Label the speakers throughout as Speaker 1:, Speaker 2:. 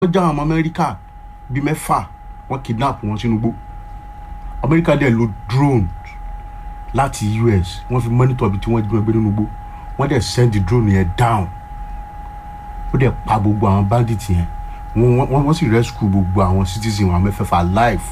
Speaker 1: wọ́n já àwọn Amẹ́ríkà bíi mẹ́fà wọ́n kidnap wọn sínú igbó. Amẹ́ríkà dẹ̀ lo drone láti US wọ́n fi monitor bí tí wọ́n jí wọn gbé nínú igbó. Wọ́n dẹ̀ send the drone yẹn down. Ó dẹ̀ pa gbogbo àwọn bandits yẹn. Wọ́n sì rescue gbogbo àwọn citizen wọn mẹ́fẹ̀ẹ̀fà alive.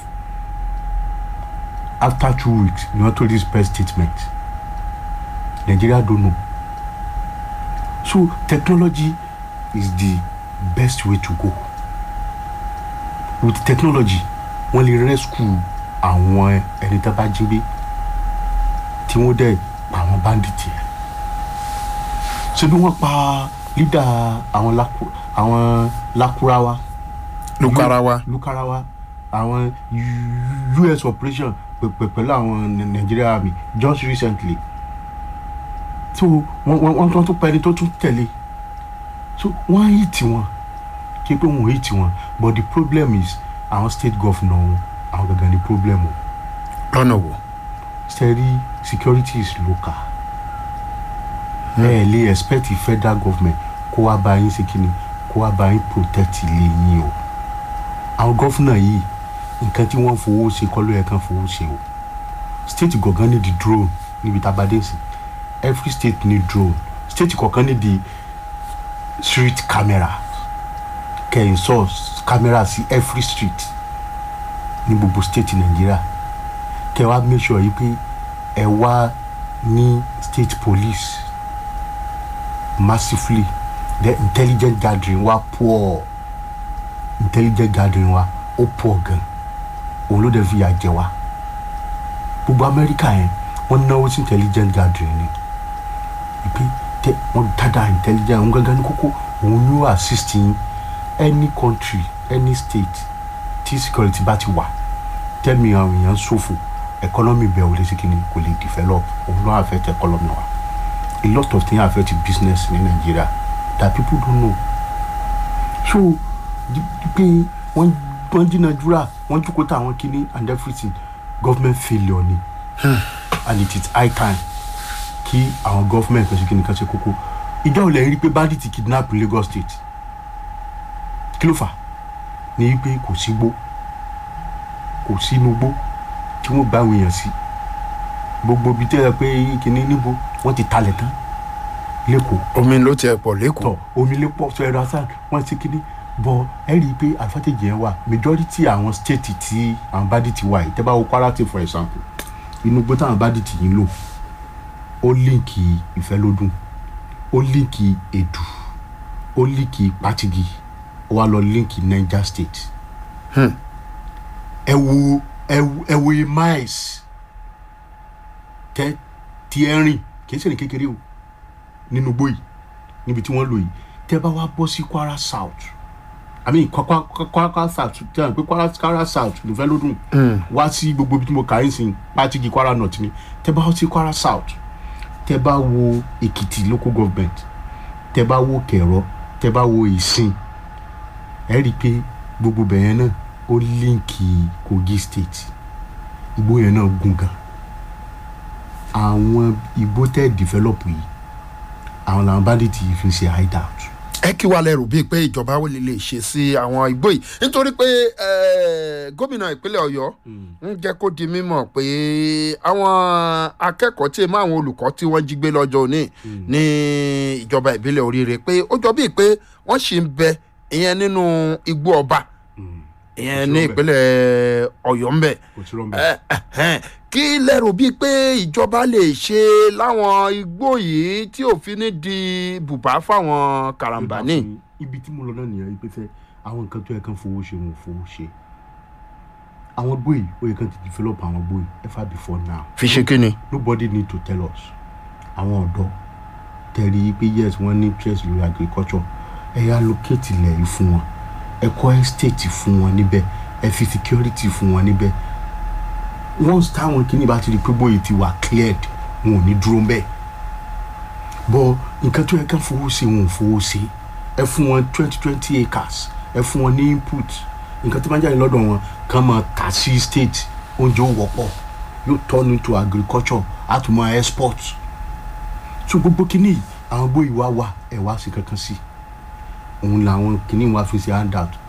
Speaker 1: After 2 weeks ni wọ́n told this press statement. Nigeria don't know. So technology is the best way to go. With technology wọ́n lè rescue àwọn ẹni tó bá jí gbé tí wọ́n dẹ̀ pa àwọn bandits yẹn. Ṣé bí wọ́n pa leader àwọn Lukarawa àwọn US operation pẹ̀lú àwọn Nigeria army just recently. So wọ́n tún pa ẹni tó tún tẹ̀lé. So wọ́n hit wọn kí pé wọ́n hit wọn, but the problem is our state governor àwọn gangan the problem o.
Speaker 2: lọ́nà wo.
Speaker 1: Steady security is local. Lè expect the federal government kó wá bá yín ṣe kíni kó wá bá yín protect ilé yín o. Àwọn governor yìí nǹkan tí wọ́n fowó ṣe kọ́ ló yẹ kán fowó ṣe o. State gangan ní the drone níbi tábàdé sí. Every state need drone. State kọ̀ọ̀kan ní the street camera. Kẹ́yìn source camera sí every street ní gbogbo state Nigeria. Kẹ́ wá make sure yìí pé ẹ wá ní state police massively. The intelligent gathering wa poor. Intelligent gathering wa ó poor gan. Òun ló dẹ̀ fi yà jẹ wá. Gbogbo America yẹn wọ́n náwó sí intelligent gathering ni. Ìpè wọ́n dáadáa intelligent òun gangan ní kókó òun ló assist in any country any state tí security bá ti wà. Tell me àwọn èèyàn ṣòfò economy bẹ̀ ò lè ṣe kíni kò lè develop òun ló affect economy wa. A lot of things affect business in Nigeria that people don't know. So pé wọ́n jí Nigeria wọ́n jókòó ta àwọn kíní and everything government failure ni. And it is high time kí àwọn government kan ṣe kíni kan ṣe kókó. Ìjọ ò lè rí pé bandit kidnap Lagos state. Kí ló fà? Ní pé kò sí igbó kò sí inú igbó tí wọ́n bá wèèyàn sí. Gbogbo bí tẹ́lẹ̀ pé kíní níbo wọ́n ti talẹ̀ tán lẹ́kọ̀ọ́.
Speaker 2: Omi ló ti ẹ̀ pọ̀ lẹ́kọ̀ọ́.
Speaker 1: Omi lè pọ̀ sọ ẹ̀rọ asán wọ́n ti kíní bọ̀ ẹ rí i pé advantage yẹn wà majority àwọn state tí àwọn bandit wà yìí tẹ́ bá wo Kwara State for example inú igbó táwọn bandit yìí lò ó líǹkì Ìfẹ́lódùn ó líǹkì Èdù ó líǹkì Pàtìgì ó wá lọ líǹkì Niger State. Ẹ wo miles tẹ́ tí ẹ rìn kì í ṣe ní kékeré o nínú igbó yìí níbi tí wọ́n lò yìí tẹ́ bá wá bọ́ sí Kwara South Kwara South tẹ́ ẹ̀ pé Kwara South ló fẹ́ lódùn wá sí gbogbo ibi tí mo kà í sìn Pàtìgì Kwara North ni tẹ́ bá wá sí Kwara South tẹ́ bá wo Èkìtì local government tẹ́ bá wo Kẹ̀rọ tẹ́ bá wo Ìsìn ẹ rí i pé gbogbo bẹ̀yẹn náà ó líǹkì Kogi State igbó yẹn náà gùn gan. Àwọn igbó tẹ́ develop yìí àwọn làwọn bandit yìí fi ṣe hideout.
Speaker 2: Ẹ kí wàá lẹ́rù bíi pé ìjọba ó lè ṣe sí àwọn igbó yìí nítorí pé gómìnà ìpínlẹ̀ Ọ̀yọ́ ń jẹ́ kó di mímọ̀ pé àwọn akẹ́kọ̀ọ́ tí máa àwọn olùkọ́ tí wọ́n jí gbé lọ́jọ́ òní ní ìjọba ìbílẹ̀ Oríire pé ó jọ bíi pé wọ́n ṣì ń bẹ ìyẹn nínú igbó ọba ìyẹn ní ìpínlẹ̀ Ọ̀yọ́ ń bẹ. Kí lẹ́rù bíi pé ìjọba lè ṣe láwọn igbó yìí tí òfin ní di bùbá fáwọn karambani.
Speaker 1: Ibi tí mo lọ náà nìyẹn pé fẹ́ àwọn nǹkan tó yẹ kán fowó ṣe wọn ò fowó ṣe. Àwọn igbó yìí ó yẹ kán ti develop àwọn igbó yìí ever before now.
Speaker 2: Fi ṣe kí ni.
Speaker 1: Nobody need to tell us. Àwọn ọ̀dọ́ tẹ̀rí pé yes wọ́n ní interest lórí agriculture ẹ allocate ilẹ̀ yìí fún wọn ẹ kọ́ estate fún wọn níbẹ̀ ẹ fi security fún wọn níbẹ̀. Once táwọn kìíní bá ti rí pé bóyá ti wà cleared wọn ò ní dúró mbẹ́. But nǹkan tó yẹ ká fowó ṣe wọn ò fowó ṣe ẹ fún wọn 20 acres ẹ fún wọn ní input nǹkan tí wọ́n jáde lọ́dọ̀ wọn kàn máa tà sí state oúnjẹ ó wọ́pọ̀ yóò turn into agriculture àtúmọ̀ export. So gbogbo kìíní àwọn bóyá wá ẹ̀ wá sí kankan sí òun làwọn kìíní wá fi ṣe handout